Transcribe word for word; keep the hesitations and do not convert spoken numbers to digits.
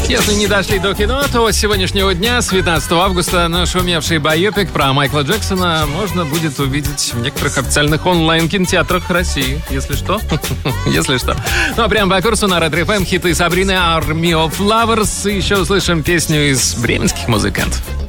Если не дошли до кино, то с сегодняшнего дня, с девятнадцатого августа, нашумевший байопик про Майкла Джексона можно будет увидеть в некоторых официальных онлайн-кинотеатрах России. Если что. Если что. Ну, а прямо по курсу на Red эф эм хиты Сабрины, Army of Lovers. И еще услышим песню из бременских музыкантов.